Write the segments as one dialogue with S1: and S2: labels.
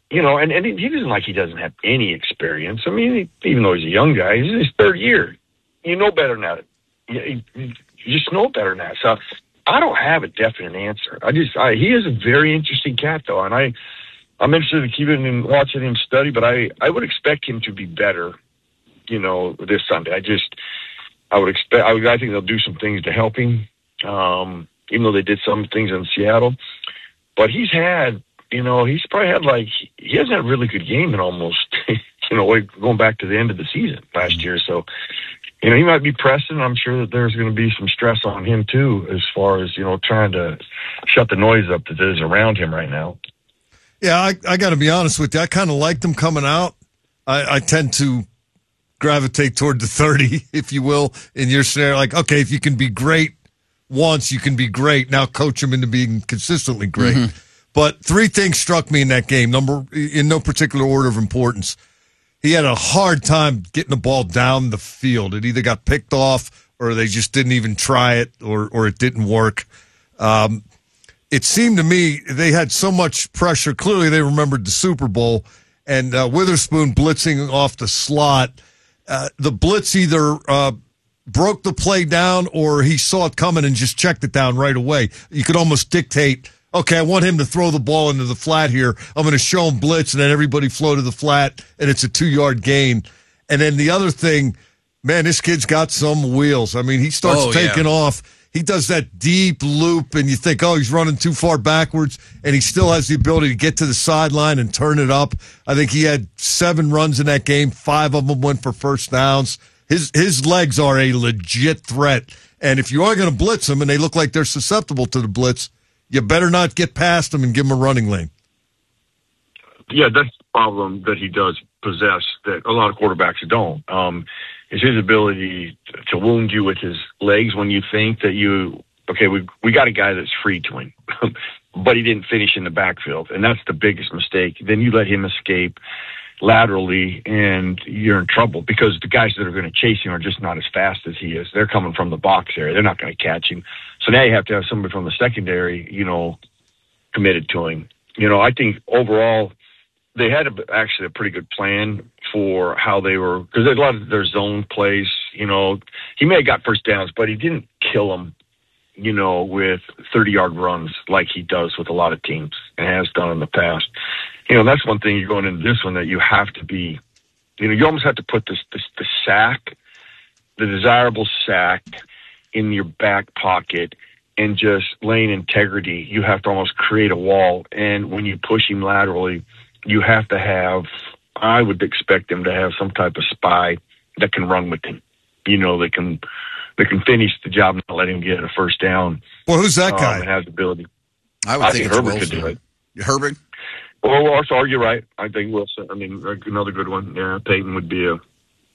S1: and he doesn't like he doesn't have any experience. I mean, even though he's a young guy, he's in his third year. You know better than that. You just know better than that. So I don't have a definite answer. He is a very interesting cat, though, and I'm interested in keeping and watching him study. But I would expect him to be better, this Sunday. I think they'll do some things to help him, even though they did some things in Seattle. But he's probably had he hasn't had a really good game in almost, going back to the end of the season last year. So, he might be pressing. I'm sure that there's going to be some stress on him too, as far as, trying to shut the noise up that is around him right now.
S2: Yeah, I got to be honest with you. I kind of liked him coming out. I tend to gravitate toward the 30, if you will, in your scenario. Like, okay, if you can be great once, you can be great. Now coach him into being consistently great. Mm-hmm. But three things struck me in that game, in no particular order of importance. He had a hard time getting the ball down the field. It either got picked off or they just didn't even try it or it didn't work. It seemed to me they had so much pressure. Clearly they remembered the Super Bowl and Witherspoon blitzing off the slot. The blitz either broke the play down or he saw it coming and just checked it down right away. You could almost dictate, okay, I want him to throw the ball into the flat here. I'm going to show him blitz, and then everybody flow to the flat, and it's a 2-yard gain. And then the other thing, man, this kid's got some wheels. I mean, he starts taking off. He does that deep loop, and you think, he's running too far backwards, and he still has the ability to get to the sideline and turn it up. I think he had 7 runs in that game. 5 of them went for first downs. His legs are a legit threat. And if you are going to blitz them, and they look like they're susceptible to the blitz, you better not get past him and give him a running lane.
S1: Yeah, that's the problem that he does possess that a lot of quarterbacks don't. Is his ability to wound you with his legs when you think that we got a guy that's free to him, but he didn't finish in the backfield, and that's the biggest mistake. Then you let him escape laterally, and you're in trouble because the guys that are going to chase him are just not as fast as he is. They're coming from the box area. They're not going to catch him. So now you have to have somebody from the secondary, committed to him. I think overall they had actually a pretty good plan for how they were, because there's a lot of their zone plays. He may have got first downs, but he didn't kill them, with 30-yard runs like he does with a lot of teams and has done in the past. That's one thing you're going into this one that you have to be, you almost have to put the sack, the desirable sack in your back pocket and just lane integrity. You have to almost create a wall. And when you push him laterally, you have to have, I would expect them to have some type of spy that can run with him. They can finish the job and not let him get a first down.
S2: Well, who's that guy?
S1: And has the ability.
S3: I think
S1: Herbert
S3: Wilson
S1: could do it.
S3: Herbert?
S1: Well, also, you're right. I think Wilson. I mean, another good one. Yeah, Peyton would be a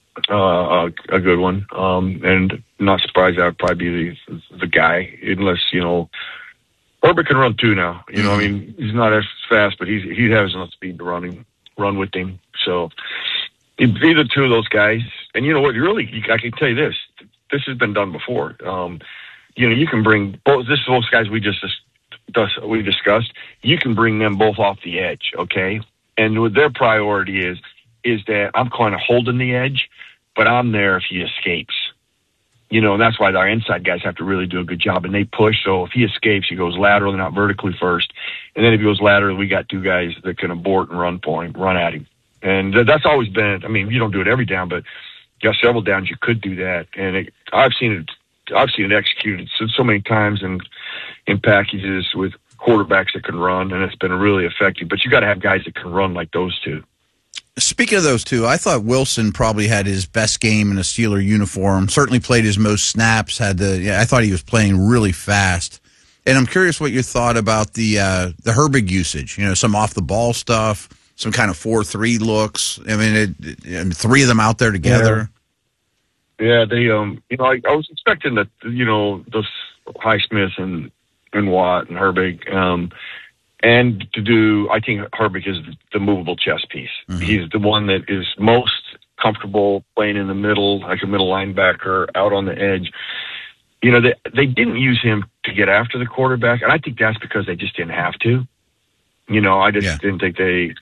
S1: good one. And not surprised that would probably be the guy, unless, Herbert can run too now. I mean, he's not as fast, but he has enough speed to run with him. So either two of those guys. And you know what? I can tell you this. This has been done before. You can bring both. Those guys we discussed. You can bring them both off the edge, okay? And what their priority is that I'm kind of holding the edge, but I'm there if he escapes. And that's why our inside guys have to really do a good job, and they push. So if he escapes, he goes laterally, not vertically first. And then if he goes laterally, we got 2 guys that can abort and run at him. And that's always been, I mean, you don't do it every down, but you got several downs you could do that. And I've seen it executed so many times in packages with quarterbacks that can run, and it's been really effective. But you got to have guys that can run like those two.
S3: Speaking of those two, I thought Wilson probably had his best game in a Steeler uniform. Certainly played his most snaps. I thought he was playing really fast. And I'm curious what you thought about the Herbig usage. Some off the ball stuff, some kind of 4-3 looks. I mean, 3 of them out there together.
S1: Yeah, they. I was expecting that. Those Highsmith and Watt and Herbig. And to do, I think Herbig is the movable chess piece. Mm-hmm. He's the one that is most comfortable playing in the middle, like a middle linebacker, out on the edge. They didn't use him to get after the quarterback, and I think that's because they just didn't have to. I just didn't think they